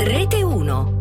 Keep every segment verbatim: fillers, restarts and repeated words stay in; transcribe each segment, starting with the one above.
Rete uno.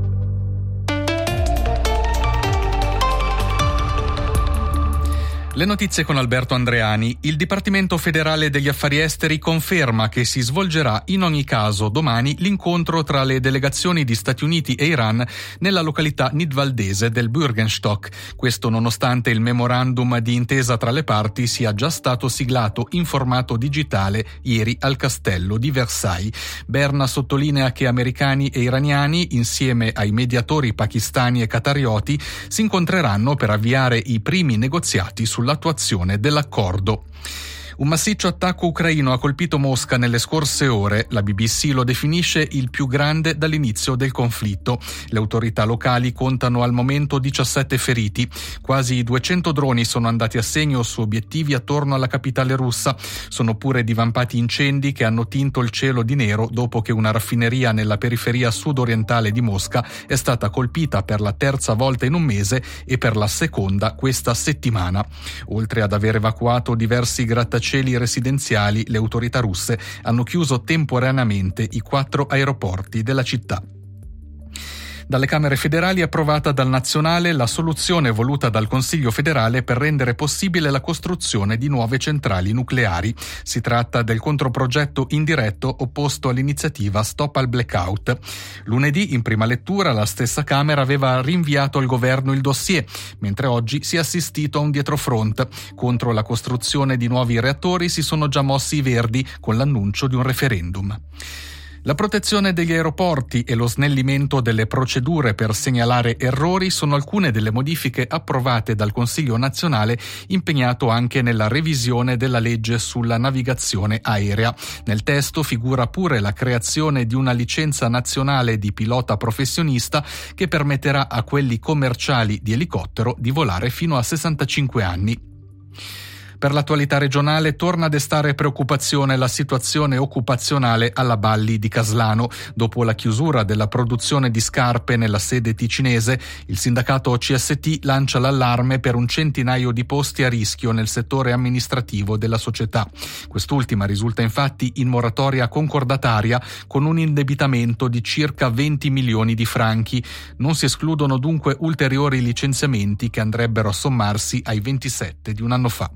Le notizie con Alberto Andreani. Il Dipartimento Federale degli Affari Esteri conferma che si svolgerà in ogni caso domani l'incontro tra le delegazioni di Stati Uniti e Iran nella località nidvaldese del Bürgenstock. Questo nonostante il memorandum di intesa tra le parti sia già stato siglato in formato digitale ieri al Castello di Versailles. Berna sottolinea che americani e iraniani, insieme ai mediatori pakistani e qatarioti, si incontreranno per avviare i primi negoziati su sull'attuazione dell'accordo. Un massiccio attacco ucraino ha colpito Mosca nelle scorse ore. La B B C lo definisce il più grande dall'inizio del conflitto. Le autorità locali contano al momento diciassette feriti. Quasi duecento droni sono andati a segno su obiettivi attorno alla capitale russa. Sono pure divampati incendi che hanno tinto il cielo di nero dopo che una raffineria nella periferia sudorientale di Mosca è stata colpita per la terza volta in un mese e per la seconda questa settimana. Oltre ad aver evacuato diversi grattacieli residenziali, le autorità russe hanno chiuso temporaneamente i quattro aeroporti della città. Dalle Camere federali è approvata dal Nazionale la soluzione voluta dal Consiglio federale per rendere possibile la costruzione di nuove centrali nucleari. Si tratta del controprogetto indiretto opposto all'iniziativa Stop al Blackout. Lunedì, in prima lettura, la stessa Camera aveva rinviato al governo il dossier, mentre oggi si è assistito a un dietrofront. Contro la costruzione di nuovi reattori si sono già mossi i Verdi con l'annuncio di un referendum. La protezione degli aeroporti e lo snellimento delle procedure per segnalare errori sono alcune delle modifiche approvate dal Consiglio nazionale, impegnato anche nella revisione della legge sulla navigazione aerea. Nel testo figura pure la creazione di una licenza nazionale di pilota professionista che permetterà a quelli commerciali di elicottero di volare fino a sessantacinque anni. Per l'attualità regionale torna a destare preoccupazione la situazione occupazionale alla Balli di Caslano. Dopo la chiusura della produzione di scarpe nella sede ticinese, il sindacato C S T lancia l'allarme per un centinaio di posti a rischio nel settore amministrativo della società. Quest'ultima risulta infatti in moratoria concordataria con un indebitamento di circa venti milioni di franchi. Non si escludono dunque ulteriori licenziamenti che andrebbero a sommarsi ai ventisette di un anno fa.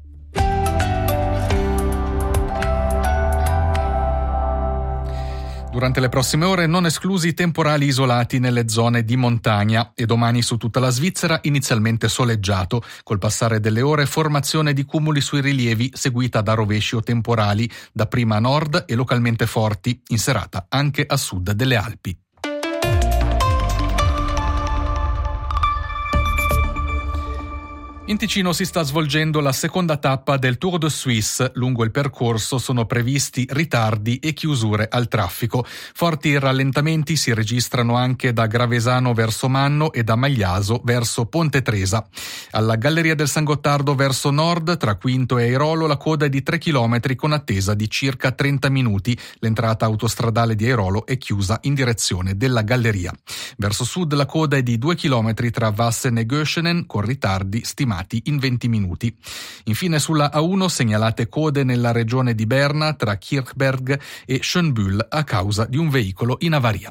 Durante le prossime ore non esclusi temporali isolati nelle zone di montagna e domani su tutta la Svizzera inizialmente soleggiato, col passare delle ore formazione di cumuli sui rilievi seguita da rovesci o temporali, dapprima a nord e localmente forti, in serata anche a sud delle Alpi. In Ticino si sta svolgendo la seconda tappa del Tour de Suisse. Lungo il percorso sono previsti ritardi e chiusure al traffico. Forti rallentamenti si registrano anche da Gravesano verso Manno e da Magliaso verso Ponte Tresa. Alla Galleria del San Gottardo verso nord, tra Quinto e Airolo, la coda è di tre chilometri con attesa di circa trenta minuti. L'entrata autostradale di Airolo è chiusa in direzione della Galleria. Verso sud la coda è di due chilometri tra Vassen e Göschenen con ritardi stimati in venti minuti. Infine sulla A uno segnalate code nella regione di Berna tra Kirchberg e Schönbühl a causa di un veicolo in avaria.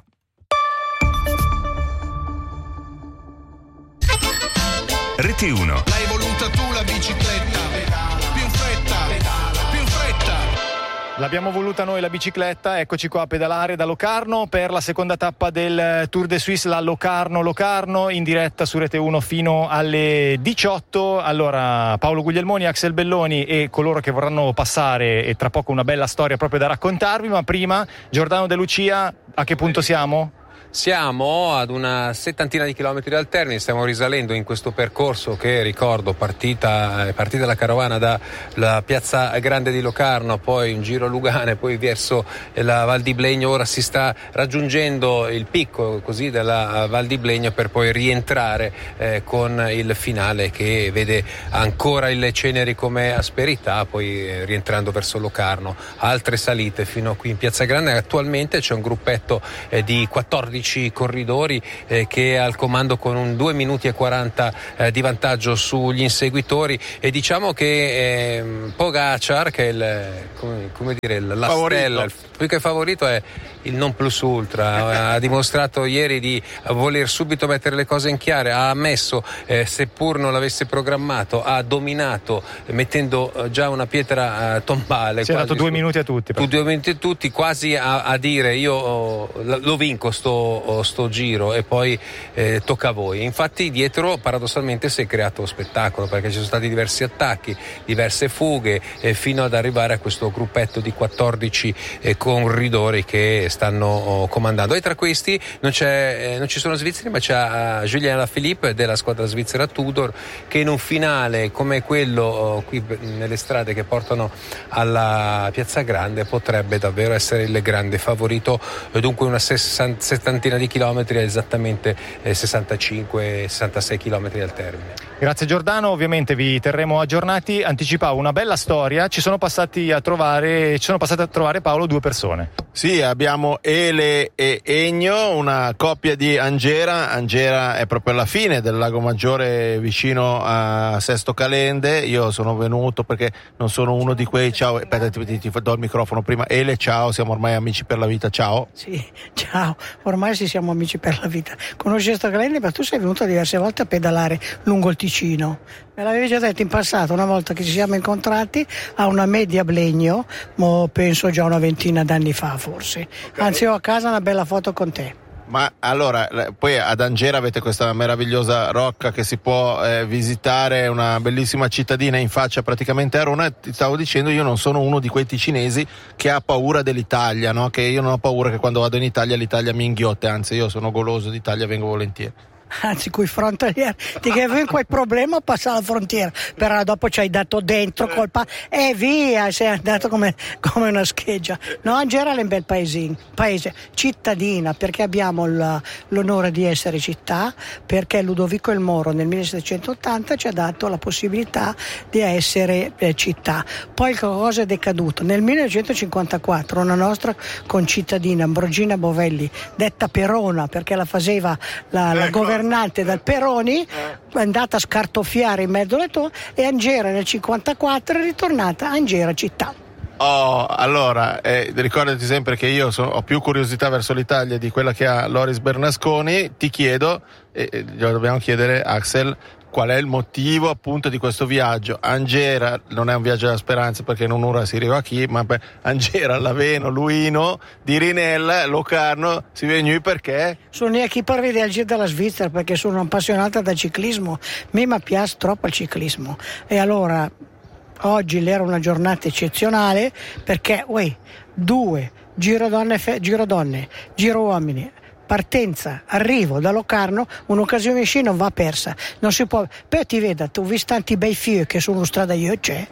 Rete uno. L'hai voluta tu la bicicletta? Più in fretta, più in fretta. L'abbiamo voluta noi la bicicletta, eccoci qua a pedalare da Locarno per la seconda tappa del Tour de Suisse, la Locarno-Locarno, in diretta su Rete uno fino alle diciotto. Allora, Paolo Guglielmoni, Axel Belloni e coloro che vorranno passare, e tra poco una bella storia proprio da raccontarvi, ma prima, Giordano De Lucia, a che punto siamo? Siamo ad una settantina di chilometri dal termine, stiamo risalendo in questo percorso che, ricordo, partita, è partita la carovana dalla piazza Grande di Locarno, poi in giro a Lugane, poi verso la Val di Blegno. Ora si sta raggiungendo il picco così della Val di Blegno per poi rientrare eh, con il finale che vede ancora il Ceneri come asperità, poi eh, rientrando verso Locarno. Altre salite fino qui in piazza Grande. Attualmente c'è un gruppetto eh, di quattordici quattordici corridori eh, che è al comando con un due minuti e quaranta eh, di vantaggio sugli inseguitori, e diciamo che eh, Pogacar, che è il, come, come dire, la favorito. stella, il, più che favorito, è il non plus ultra, ha dimostrato ieri di voler subito mettere le cose in chiaro, ha ammesso, eh, seppur non l'avesse programmato, ha dominato mettendo già una pietra eh, tombale. Si è dato due su, minuti a tutti. Tu, due minuti a tutti, quasi a, a dire io oh, lo vinco sto, sto giro, e poi eh, tocca a voi. Infatti dietro paradossalmente si è creato spettacolo, perché ci sono stati diversi attacchi, diverse fughe, eh, fino ad arrivare a questo gruppetto di quattordici eh, corridori che stanno oh, comandando, e tra questi non, c'è, eh, non ci sono svizzeri, ma c'è uh, Julien Alaphilippe della squadra svizzera Tudor, che in un finale come quello oh, qui nelle strade che portano alla Piazza Grande potrebbe davvero essere il grande favorito. Dunque una settantina di chilometri, esattamente eh, sessantacinque sessantasei chilometri al termine. Grazie Giordano, ovviamente vi terremo aggiornati. Anticipavo una bella storia, ci sono passati a trovare ci sono passate a trovare Paolo due persone. Sì, abbiamo Ele e Egno, una coppia di Angera. Angera è proprio alla fine del Lago Maggiore, vicino a Sesto Calende. Io sono venuto perché non sono uno di quei, ciao, aspetta, ti, ti, ti do il microfono prima. Ele, ciao, siamo ormai amici per la vita, ciao. Sì, ciao, ormai sì, siamo amici per la vita. Conosci Sesto Calende, ma tu sei venuto diverse volte a pedalare lungo il Ticino. Me l'avevi già detto in passato, una volta che ci siamo incontrati a una media Blegno, mo penso già una ventina d'anni fa forse. Okay. Anzi, ho a casa una bella foto con te. Ma allora, poi ad Angera avete questa meravigliosa rocca che si può eh, visitare, una bellissima cittadina in faccia praticamente a Roma. Ti stavo dicendo, io non sono uno di quei ticinesi che ha paura dell'Italia, no? Che io non ho paura che quando vado in Italia l'Italia mi inghiotte, anzi io sono goloso d'Italia, vengo volentieri. Anzi, coi frontalieri ti che avevi quel problema a passare la frontiera, però dopo ci hai dato dentro colpa e via, sei andato come, come una scheggia. No, Angera è un bel paesino, paese, cittadina, perché abbiamo la, l'onore di essere città, perché Ludovico il Moro nel millesettecentottanta ci ha dato la possibilità di essere eh, città. Poi il cosa è decaduto nel millenovecentocinquantaquattro, una nostra concittadina Ambrogina Bovelli, detta Perona perché la faceva la, la governante dal Peroni, è andata a scartoffiare in mezzo alle torri, e Angera nel cinquantaquattro è ritornata Angera città. Oh, allora, eh, ricordati sempre che io sono, ho più curiosità verso l'Italia di quella che ha Loris Bernasconi. Ti chiedo, e eh, glielo dobbiamo chiedere, Axel, qual è il motivo appunto di questo viaggio? Angera non è un viaggio della speranza perché in un'ora si arriva qui, ma per Angera, Laveno, Luino, di Rinella, Locarno, si viene qui perché? Sono qui per vedere il Giro della Svizzera perché sono appassionata da ciclismo, mi piace troppo il ciclismo, e allora oggi era una giornata eccezionale perché uè, due Giro donne, Giro donne, Giro uomini, partenza, arrivo da Locarno, un'occasione in sci non va persa, non si può. Poi ti vedo, tu ho visto tanti bei figli che sono strada io c'è.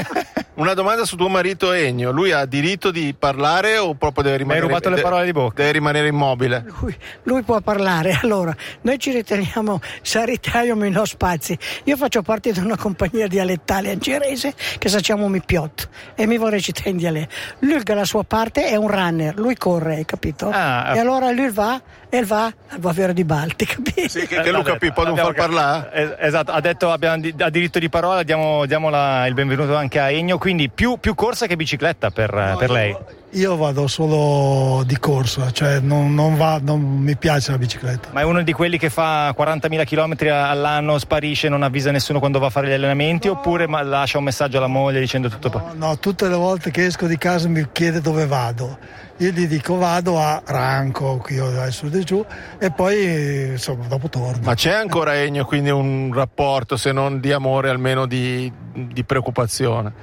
Una domanda su tuo marito Ennio, lui ha diritto di parlare o proprio deve rimanere? Mi hai rubato le parole di bocca. Deve rimanere immobile. Lui, lui può parlare. Allora, noi ci riteniamo sanitario meno spazi. Io faccio parte di una compagnia dialettale angerese che facciamo mi piot e mi vuole recitare in dialetto. Lui che la sua parte è un runner, lui corre, hai capito? Ah, e allora lui va e va al Bavero di Balti, capito? Sì, che, che Luca P può non far parlare? Es- esatto, ha detto abbiamo di- ha diritto di parola, diamo, diamo la, il benvenuto anche a Ennio, quindi più, più corsa che bicicletta per, no, per lei. Io vado solo di corsa, cioè non, non, va, non mi piace la bicicletta. Ma è uno di quelli che fa quarantamila chilometri all'anno, sparisce, non avvisa nessuno quando va a fare gli allenamenti, no, oppure ma lascia un messaggio alla moglie dicendo tutto? No, no, tutte le volte che esco di casa mi chiede dove vado. Io gli dico vado a Ranco, qui adesso di giù, e poi insomma dopo torno. Ma c'è ancora Ennio quindi un rapporto, se non di amore almeno di, di preoccupazione?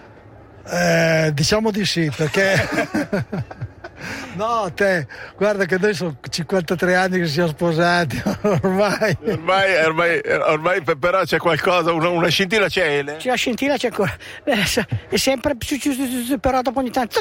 Eh, diciamo di sì, perché no, te, guarda che noi sono cinquantatré anni che siamo sposati, ormai. Ormai, ormai, ormai però c'è qualcosa, una, una scintilla c'è, Ele? C'è la scintilla, c'è ancora, è sempre, però dopo ogni tanto,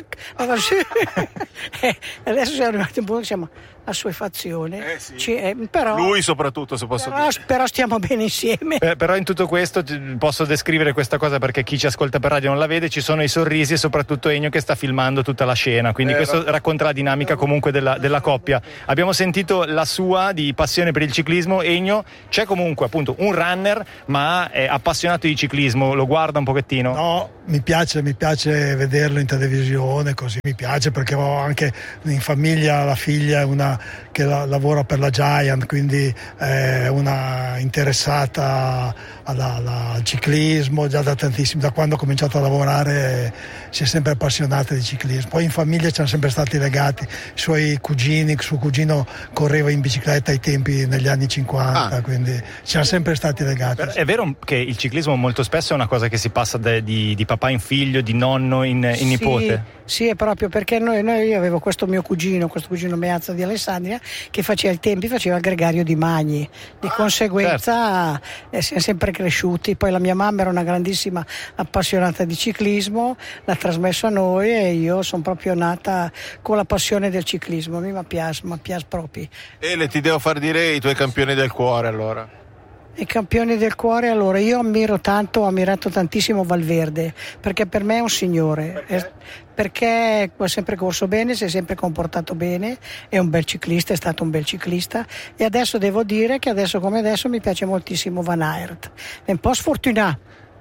adesso siamo arrivati un po' che siamo assuefazione, eh sì. Ci, eh, però, lui soprattutto, se posso però, dire. Però stiamo bene insieme. Eh, però in tutto questo posso descrivere questa cosa perché chi ci ascolta per radio non la vede, ci sono i sorrisi e soprattutto Ennio che sta filmando tutta la scena, quindi eh, questo racconta racconta la dinamica comunque della, della coppia. Abbiamo sentito la sua di passione per il ciclismo. Ennio, c'è comunque appunto un runner ma è appassionato di ciclismo, lo guarda un pochettino? No, mi piace, mi piace vederlo in televisione, così mi piace, perché ho anche in famiglia la figlia una che la, lavora per la Giant, quindi è una interessata alla, alla, al ciclismo già da tantissimo, da quando ho cominciato a lavorare si è sempre appassionata di ciclismo. Poi in famiglia ci siamo sempre stati legati, i suoi cugini, suo cugino correva in bicicletta ai tempi negli anni cinquanta, ah. quindi ci siamo sempre stati legati. È vero che il ciclismo molto spesso è una cosa che si passa de, di, di papà in figlio, di nonno in, in sì, nipote? Sì, è proprio perché noi, noi io avevo questo mio cugino, questo cugino Meazza di Alessandria, che faceva ai tempi faceva il gregario di Magni, di conseguenza certo. eh, siamo sempre cresciuti. Poi la mia mamma era una grandissima appassionata di ciclismo, l'ha trasmesso a noi e io sono proprio nata con la passione del ciclismo, mi piace, mi piace proprio. Ele, ti devo far dire i tuoi campioni del cuore allora. I campioni del cuore, allora io ammiro tanto, ho ammirato tantissimo Valverde, perché per me è un signore, perché? perché ha sempre corso bene, si è sempre comportato bene, è un bel ciclista, è stato un bel ciclista, e adesso devo dire che adesso come adesso mi piace moltissimo Van Aert, è un po' sfortunato,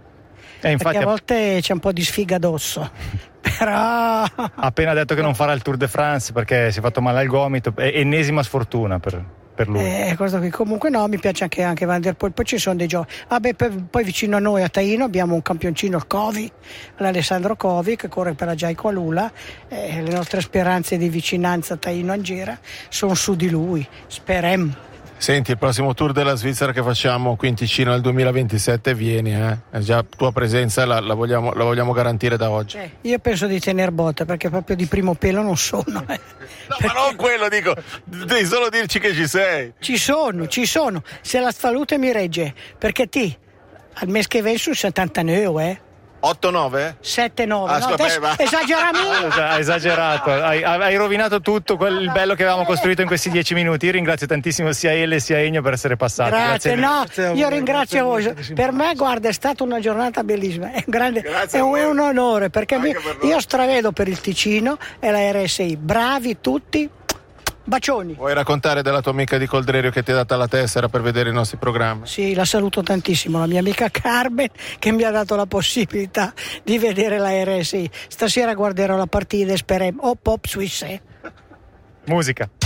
eh, infatti perché a volte c'è un po' di sfiga addosso. Però ha appena detto che non farà il Tour de France perché si è fatto male al gomito, è ennesima sfortuna per... per lui. Eh, cosa qui. Comunque no, mi piace anche, anche Van der Poel. Poi ci sono dei giochi. Ah, beh, poi, poi vicino a noi a Taino abbiamo un campioncino, il Covi, l'Alessandro Covi, che corre per la Giaico Alula. Eh, le nostre speranze di vicinanza a Taino Angera sono su di lui. Sperem. Senti, il prossimo tour della Svizzera che facciamo qui in Ticino nel duemilaventisette vieni, eh? È già tua presenza la, la, vogliamo, la vogliamo garantire da oggi. Eh, io penso di tener botta perché proprio di primo pelo non sono. Eh. No, perché... ma non quello, dico, devi solo dirci che ci sei. Ci sono, ci sono. Se la salute mi regge, perché ti al mese che viene sono settantanove, eh. otto nove? sette nove. Ah, no, adesso esagerami. Hai esagerato, hai, hai rovinato tutto quel il bello che avevamo costruito in questi dieci minuti. Io ringrazio tantissimo sia Ele sia Ennio per essere passati. Grazie, grazie no, grazie io voi, ringrazio voi. Per me, guarda, è stata una giornata bellissima. È un, grande, è un, è un onore perché mi, per io stravedo per il Ticino e la R S I. Bravi tutti. Bacioni. Vuoi raccontare della tua amica di Coldrerio che ti ha data la tessera per vedere i nostri programmi? Sì, la saluto tantissimo, la mia amica Carmen che mi ha dato la possibilità di vedere la R S I. Stasera guarderò la partita e speriamo. Oh, pop suisse. Musica.